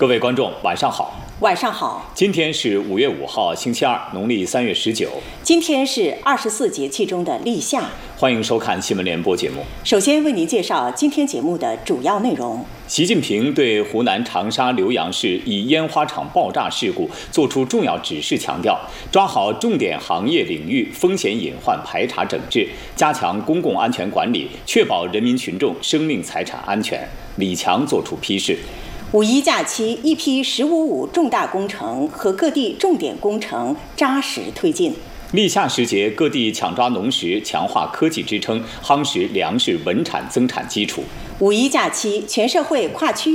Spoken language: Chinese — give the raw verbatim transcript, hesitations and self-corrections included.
各位观众，晚上好。 晚上好。 今天是五月五号，星期二，农历三月十九。 今天是二十四节气中的立夏。 欢迎收看新闻联播节目。 首先为您介绍今天节目的主要内容。 习近平对湖南长沙浏阳市一烟花厂爆炸事故作出重要指示，强调抓好重点行业领域风险隐患排查整治，加强公共安全管理，确保人民群众生命财产安全。李强作出批示。 五一假期，一批“十五五”重大工程和各地重点工程扎实推进。 立夏时节，各地抢抓农时，强化科技支撑，夯实粮食稳产增产基础。 五一假期，全社会跨区